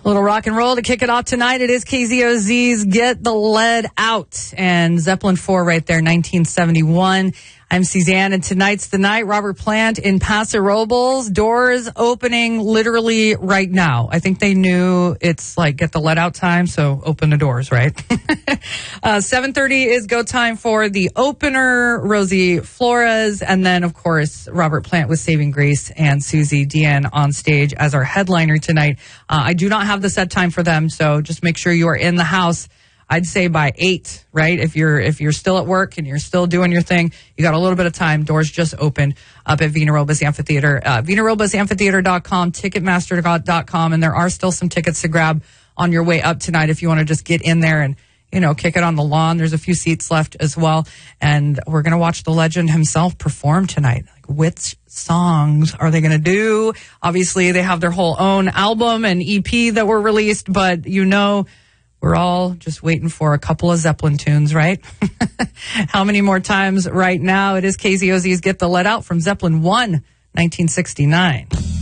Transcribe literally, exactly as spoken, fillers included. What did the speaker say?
A little rock and roll to kick it off tonight. It is K Z O Z's Get the Lead Out. And Zeppelin four right there, nineteen seventy-one. I'm Suzanne, and tonight's the night. Robert Plant in Paso Robles. Doors opening literally right now. I think they knew it's like get the lead out time, so open the doors, right? uh, seven thirty is go time for the opener, Rosie Flores, and then, of course, Robert Plant with Saving Grace and Susie Deanne on stage as our headliner tonight. Uh, I do not have the set time for them, so just make sure you are in the house. I'd say by eight, right? If you're if you're still at work and you're still doing your thing, you got a little bit of time. Doors just opened up at Vina Robas Amphitheater. Uh, Vina Robas Amphitheater dot com, Ticketmaster dot com, and there are still some tickets to grab on your way up tonight if you want to just get in there and, you know, kick it on the lawn. There's a few seats left as well. And we're going to watch the legend himself perform tonight. Like, which songs are they going to do? Obviously, they have their whole own album and E P that were released, but you know, we're all just waiting for a couple of Zeppelin tunes, right? How many more times right now? It is K Z O Z's Get the Lead Out from Zeppelin one, nineteen sixty-nine.